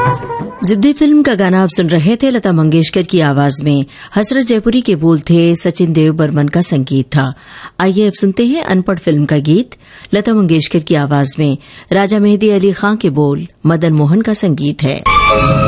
जिद्दी फिल्म का गाना आप सुन रहे थे लता मंगेशकर की आवाज में। हसरत जयपुरी के बोल थे, सचिन देव बर्मन का संगीत था। आइए अब सुनते हैं अनपढ़ फिल्म का गीत लता मंगेशकर की आवाज में। राजा मेहदी अली खां के बोल, मदन मोहन का संगीत है।